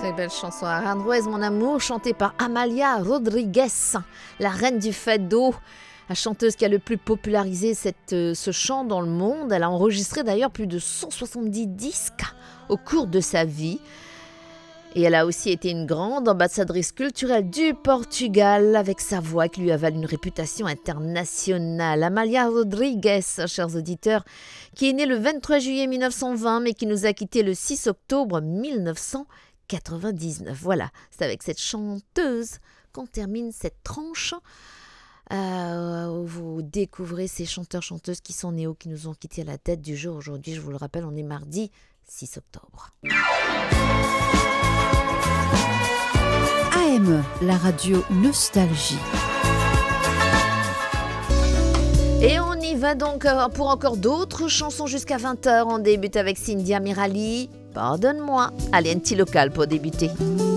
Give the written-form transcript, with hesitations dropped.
Très belle chanson, Aranjuez, mon amour, chantée par Amalia Rodriguez, la reine du fado, la chanteuse qui a le plus popularisé ce chant dans le monde. Elle a enregistré d'ailleurs plus de 170 disques au cours de sa vie. Et elle a aussi été une grande ambassadrice culturelle du Portugal avec sa voix qui lui avale une réputation internationale. Amalia Rodriguez, chers auditeurs, qui est née le 23 juillet 1920 mais qui nous a quittés le 6 octobre 1999. Voilà, c'est avec cette chanteuse qu'on termine cette tranche. Où vous découvrez ces chanteurs-chanteuses qui sont nés ou qui nous ont quittés à la tête du jour. Aujourd'hui, je vous le rappelle, on est mardi 6 octobre. AM, la radio Nostalgie. Et on y va donc pour encore d'autres chansons jusqu'à 20h. On débute avec Cynthia Mirali. Pardonne-moi. Allez, un petit local pour débuter.